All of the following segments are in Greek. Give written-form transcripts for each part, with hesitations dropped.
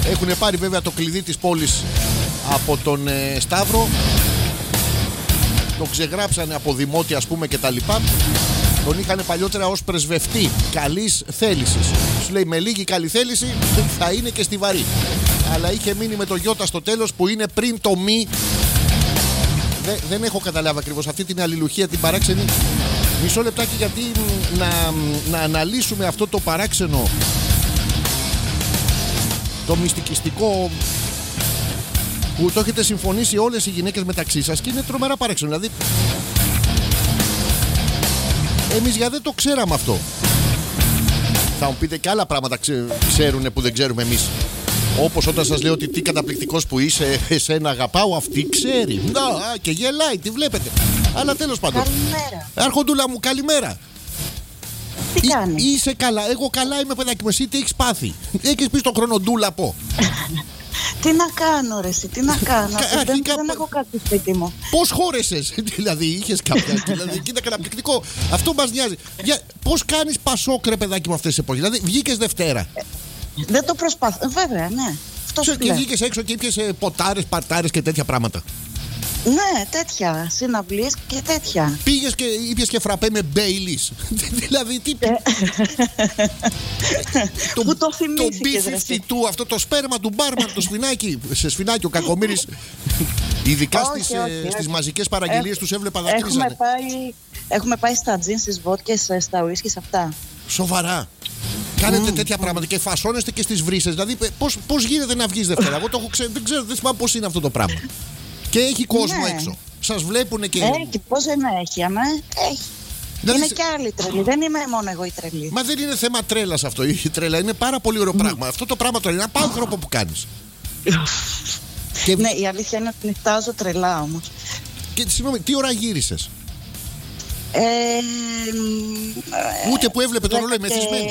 Έχουν πάρει βέβαια το κλειδί της πόλης από τον Σταύρο. Το ξεγράψανε από δημότη, ας πούμε, και τα λοιπά. Τον είχαν παλιότερα ως πρεσβευτή καλής θέλησης. Σου λέει με λίγη καλή θέληση θα είναι και στιβαρή. Αλλά είχε μείνει με το γιώτα στο τέλος που είναι πριν το μη. Δεν έχω καταλάβει ακριβώς αυτή την αλληλουχία, την παράξενη. Μισό λεπτάκι, γιατί να αναλύσουμε αυτό το παράξενο, το μυστικιστικό, που το έχετε συμφωνήσει όλες οι γυναίκες μεταξύ σας και είναι τρομερά παράξενο. Δηλαδή, εμείς γιατί δεν το ξέραμε αυτό. Θα μου πείτε και άλλα πράγματα ξέρουνε που δεν ξέρουμε εμείς. Όπως όταν σας λέω ότι τι καταπληκτικός που είσαι, εσένα αγαπάω, αυτή ξέρει. Και γελάει, τη βλέπετε. Αλλά τέλος πάντων. Καλημέρα. Αρχοντούλα μου, καλημέρα. Τι κάνεις? Είσαι καλά? Εγώ καλά είμαι, παιδάκι μου. Εσύ τι έχεις πάθει? Έχεις πει στον χρόνο ντούλα πω. Τι να κάνω, ρε εσύ, τι να κάνω? Δεν έχω κάτι σπίτι μου. Πώς χώρεσες? Δηλαδή είχες κάποια? Δηλαδή κοίτα, καταπληκτικό. Αυτό μας νοιάζει. Πώς κάνεις πασόκ, ρε παιδάκι μου, αυτές τις εποχές? Δηλαδή βγήκες Δευτέρα. Δεν το προσπαθώ, βέβαια, ναι. Αυτό σου και λέω. βγήκες έξω και ήπιες ποτάρες, παρτάρες και τέτοια πράγματα. Ναι, τέτοια. Συναυλίες και τέτοια. Πήγες και ήπιες και φραπέ με Μπέιλις. Δηλαδή τι. Που το θυμήθηκες, Το ρε εσύ. B52, αυτό το σπέρμα του μπάρμαν, το σφινάκι. Σε σφινάκι ο Κακομοίρης. Ειδικά στις μαζικές παραγγελίες τους έβλεπα δακρύζανε. Έχουμε πάει στα τζιν, στις βότκες, στα ουίσκις αυτά. Σοβαρά. Κάνετε τέτοια πράγματα και φασώνεστε και στις βρύσες. Δηλαδή, πώς γίνεται να βγεις Δευτέρα? Εγώ το έχω δεν ξέρω, δεν θυμάμαι πώς είναι αυτό το πράγμα. Και έχει κόσμο έξω. Σας βλέπουνε και. Και πώς δεν έχει, αμέ. Έχει. Δηλαδή, είναι και άλλοι τρελοί. Δεν είμαι μόνο εγώ η τρελή. Μα δεν είναι θέμα τρέλας αυτό. Η τρέλα είναι πάρα πολύ ωραίο πράγμα. Αυτό το πράγμα τώρα είναι ένα άνθρωπο που κάνεις. Ναι, η αλήθεια είναι ότι νυχτάζω τρελά όμως. Και συγγνώμη, τι ώρα γύρισες? Ούτε που έβλεπε το ρολόι μεθυσμένη.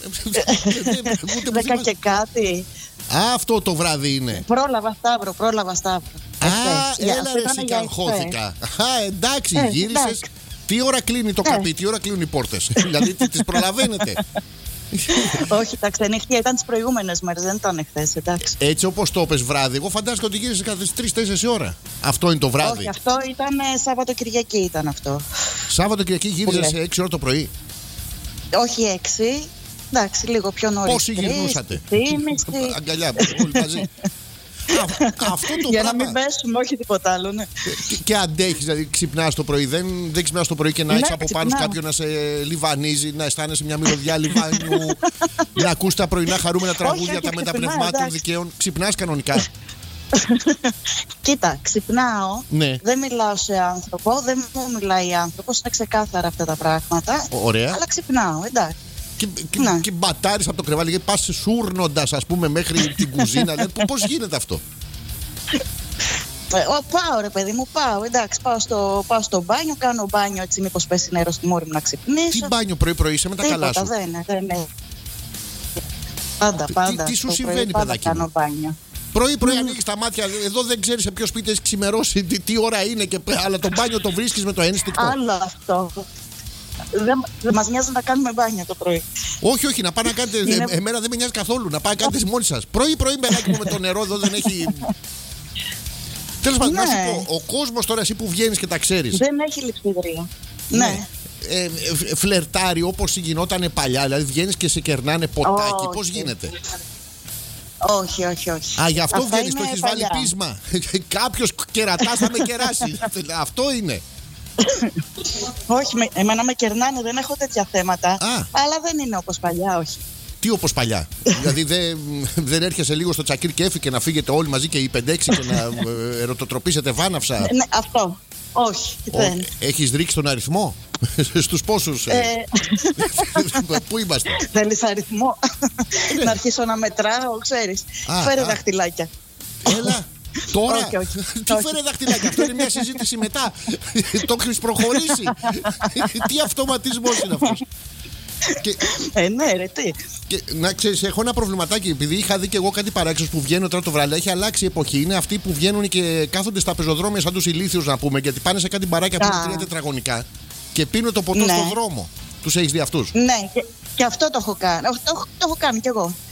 10 και κάτι. Αυτό το βράδυ είναι. Πρόλαβα Σταύρο. Έλα ρε, εσύ και αγχώθηκα. Εντάξει, γύρισες. Τι ώρα κλείνει το καπί, τι ώρα κλείνουν οι πόρτες? Δηλαδή τις προλαβαίνετε? Όχι, τα ξενύχτια ήταν τις προηγούμενες μέρες, δεν ήταν εχθές, εντάξει. Έτσι όπως το πες βράδυ, εγώ φαντάζομαι ότι γύρισες κατά τις 3-4 ώρα. Αυτό είναι το βράδυ? Όχι, αυτό ήταν Σάββατο-Κυριακή ήταν αυτό. Σάββατο-Κυριακή γύρισες 6 ώρα το πρωί? Όχι 6, εντάξει, λίγο πιο νωρίς. Πόσοι γυρνούσατε? Αγκαλιά, όλοι μαζί. Αυτό το για πράγμα. να μην πέσουμε, όχι τίποτα άλλο, ναι. Και αντέχεις, δηλαδή ξυπνάς το πρωί? Δεν ξυπνάς το πρωί και να έχεις από πάνω κάποιον να σε λιβανίζει, να αισθάνεσαι μια μυρωδιά λιβάνιου, να ακούς τα πρωινά χαρούμενα τραγούδια, τα μεταπνευμάτων δικαίων? Ξυπνάς κανονικά? Κοίτα, ξυπνάω, ναι. Δεν μιλάω σε άνθρωπο, δεν μου μιλάει άνθρωπος, είναι ξεκάθαρα αυτά τα πράγματα. Ωραία. Αλλά ξυπνάω, εντάξει. Και μπατάρεις από το κρεβάτι και πας σούρνοντας, ας πούμε, μέχρι την κουζίνα. Πώς γίνεται αυτό? Πάω ρε παιδί μου, εντάξει, πάω στο μπάνιο, κάνω μπάνιο έτσι μήπως πέσει νερό στη μούρη μου να ξυπνήσω. Τι μπάνιο πρωί-πρωί, είσαι με τα καλά σου? Δεν είναι. Πάντα. Τι σου συμβαίνει, παιδάκι μου? Πρωί-πρωί ανοίγεις τα μάτια, εδώ δεν ξέρεις σε ποιο σπίτι έχει ξημερώσει, τι ώρα είναι, αλλά το μπάνιο το βρίσκεις με το ένστικτο. Άλλο αυτό. Δεν μας νοιάζει να κάνουμε μπάνια το πρωί. Όχι, να πάνε να κάνετε. Εμένα δεν με νοιάζει καθόλου. Να πάνε να κάνετε μόνοι σας. Πρωί-πρωί, παιδάκι μου, με το νερό εδώ δεν έχει. Τέλος πάντων, να σου πω, ο κόσμος τώρα, εσύ που βγαίνεις και τα ξέρεις. Δεν έχει λειψιδρία. Ναι. Φλερτάρει όπως γινότανε παλιά. Δηλαδή βγαίνεις και σε κερνάνε ποτάκι. Πώς γίνεται? Όχι. Γι' αυτό βγαίνεις, το έχεις βάλει πείσμα. Κάποιος κερατάς θα με κεράσει. Αυτό είναι. Όχι, εμένα με κερνάνε, δεν έχω τέτοια θέματα. Αλλά δεν είναι όπως παλιά, όχι. Τι όπως παλιά? Δηλαδή δεν έρχεσαι λίγο στο τσακίρ και έφυγε να φύγετε όλοι μαζί και οι 5-6 και να ερωτοτροπήσετε βάναυσα? Ναι, αυτό. Όχι, δεν. Έχεις ρίξει τον αριθμό? Στους πόσους? Πού είμαστε? Θέλεις αριθμό? Να αρχίσω να μετράω, ξέρεις. Φέρε δαχτυλάκια. Έλα. Τώρα, όχι. Τι φέρε δαχτυλάκια? Αυτό είναι μια συζήτηση μετά. Το έχεις προχωρήσει. Τι αυτοματισμός είναι αυτός? Ναι, ρε, τι. Και, να ξέρεις, έχω ένα προβληματάκι. Επειδή είχα δει και εγώ κάτι παράξενο που βγαίνουν τώρα το βράδυ, έχει αλλάξει η εποχή. Είναι αυτοί που βγαίνουν και κάθονται στα πεζοδρόμια σαν τους ηλίθιους, να πούμε, γιατί πάνε σε κάτι μπαράκια που είναι 3 τετραγωνικά και πίνουν το ποτό στον δρόμο. Τους έχεις δει αυτούς? Ναι, και αυτό το έχω κάνει. Το έχω κάνει κι εγώ.